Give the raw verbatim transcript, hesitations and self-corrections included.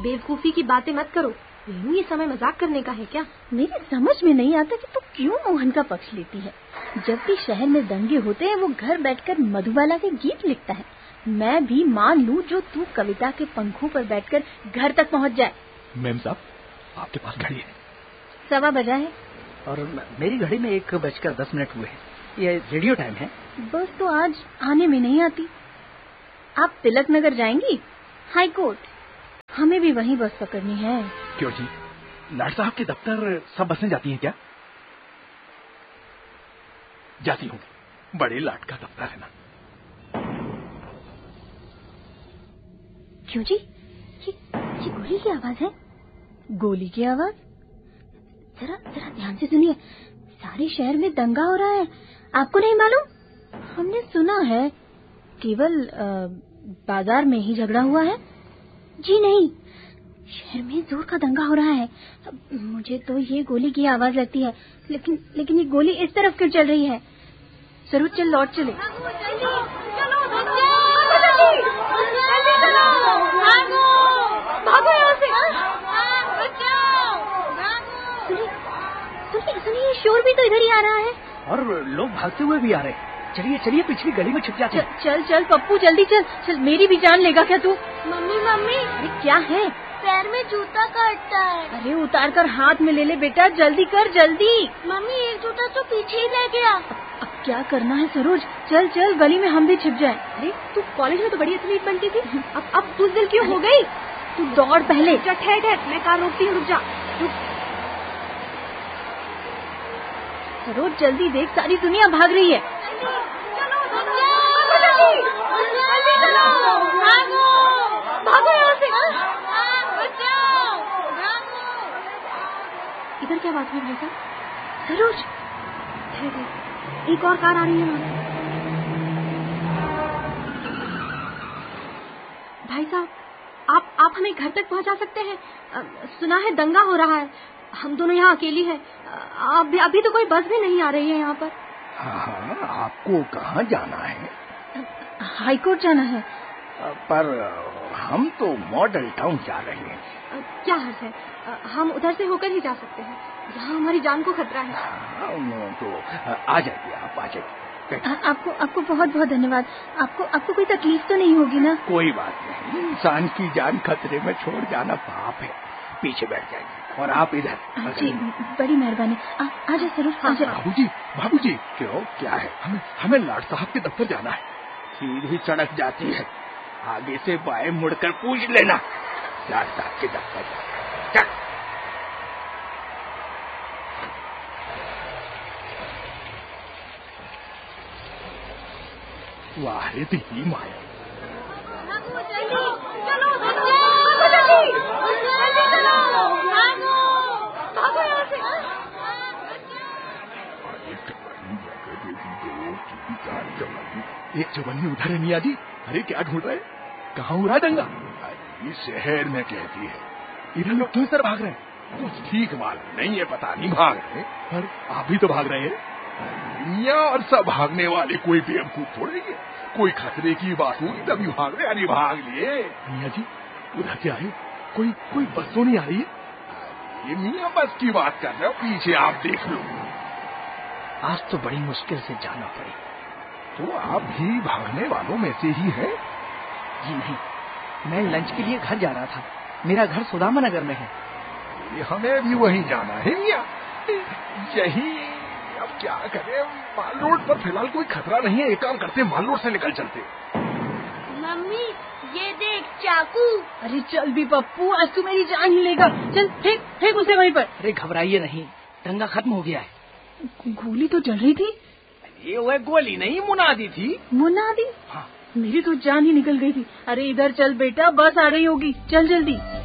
बेवकूफी की बातें मत करो। रेनू, ये समय मजाक करने का है क्या? मेरी समझ में नहीं आता कि तू क्यों मोहन का पक्ष लेती है। जब भी शहर में दंगे होते हैं वो घर बैठकर मधुबाला के गीत लिखता है। मैं भी मान लूं जो तू कविता के पंखों पर बैठकर घर तक पहुंच जाए। मैम साहब, आपके पास घड़ी है? सवा बजा है और मेरी घड़ी में एक बजकर दस मिनट हुए हैं। ये रेडियो टाइम है। बस तो आज आने में नहीं आती। आप तिलक नगर जाएंगी? हाई कोर्ट, हमें भी वहीं बस पकड़नी है। क्यों जी, लाट साहब के दफ्तर सब बसें जाती हैं क्या? जाती होंगी, बड़े लाट का दफ्तर है ना। क्यों जी, ये, ये गोली की आवाज है? गोली की आवाज? जरा जरा ध्यान से सुनिए। सारे शहर में दंगा हो रहा है, आपको नहीं मालूम? हमने सुना है केवल आ, बाजार में ही झगड़ा हुआ है। जी नहीं, शहर में जोर का दंगा हो रहा है। मुझे तो ये गोली की आवाज लगती है, लेकिन लेकिन ये गोली इस तरफ क्यों चल रही है? जरूर चल लौट चले। भागो यहाँ से। सुनिए सुनिए, शोर भी तो इधर ही आ रहा है और लोग भागते हुए भी आ रहे हैं। चलिए चलिए, पिछली गली में छिप जाते हैं। चल चल पप्पू, जल्दी चल चल, मेरी भी जान लेगा क्या तू? मम्मी मम्मी, अरे क्या है? पैर में जूता काटता है। अरे उतार कर हाथ में ले ले बेटा, जल्दी कर जल्दी। मम्मी, एक जूता तो पीछे ही रह गया। अब क्या करना है सरोज? चल चल, गली में हम भी छिप जाएं। अरे तू कॉलेज में तो बड़ी एथलीट बनती थी, अब अब बुज़दिल क्यों हो गई? तू दौड़ पहले। ठहर ठहर, मैं कार रोकती हूँ, रुक जा। सरोज जल्दी देख, सारी दुनिया भाग रही है। भागो यहाँ से। इधर क्या बात है भाई साहब? सरोज, एक और कार आ रही है वहाँ। भाई साहब, आप आप हमें घर तक पहुँचा सकते हैं? सुना है दंगा हो रहा है, हम दोनों यहाँ अकेली है। अभी अभी तो कोई बस भी नहीं आ रही है यहाँ पर। हाँ, आपको कहाँ जाना है? हाई कोर्ट जाना है। पर हम तो मॉडल टाउन जा रहे हैं। क्या हर्ज है, हम उधर से होकर ही जा सकते हैं, यहाँ हमारी जान को खतरा है। हाँ, तो आ जाइए, आप आ जाइए। आपको आपको बहुत बहुत धन्यवाद। आपको आपको कोई तकलीफ तो नहीं होगी ना? कोई बात नहीं, इंसान की जान खतरे में छोड़ जाना पाप है। पीछे बैठ जाइए और आप इधर। जी, बड़ी मेहरबानी। आजा सरोज, आजा। बाबूजी, बाबूजी, क्यों, क्या है? हमें हमें लाट साहब के दफ्तर जाना है। सीधी सड़क जाती है, आगे से बाएं मुड़कर पूछ लेना, लाट साहब के दफ्तर जाना। वाह रे देवी माया। एक जवानी उधर है मियाँ जी। अरे क्या ढूंढ रहे? कहाँ हो रहा दंगा? इस शहर में कहती है। इधर लोग क्यों सर भाग रहे हैं? कुछ ठीक मालूम नहीं है, पता नहीं भाग रहे, पर आप भी तो भाग रहे हैं मियाँ। और सब भागने वाले कोई बेवकूफ थोड़े है, कोई खतरे की बात हुई तभी भाग रहे। अरे भाग लिए मियाँ जी, उधर क्या है? कोई कोई बस तो नहीं आ रही है? ये मियाँ बस की बात कर रहे हो, पीछे आप देख लो। आज तो बड़ी मुश्किल से जाना पड़ी। तो आप भी भागने वालों में से ही है? जी नहीं, मैं लंच के लिए घर जा रहा था। मेरा घर सुदामा नगर में है। हमें भी वहीं जाना है मियाँ, यही। अब क्या करें, माल रोड पर फिलहाल कोई खतरा नहीं है। एक काम करते, माल रोड से निकल चलते। मम्मी, ये देख चाकू। अरे चल भी पप्पू, आज तू मेरी जान ही लेगा। चल फेंक फेंक उसे वहीं पर। अरे घबराइए नहीं, दंगा खत्म हो गया है। गोली तो जल रही थी। ये वह गोली नहीं, मुनादी थी। मुनादी? हाँ। मेरी तो जान ही निकल गई थी। अरे इधर चल बेटा, बस आ रही होगी, चल जल्दी।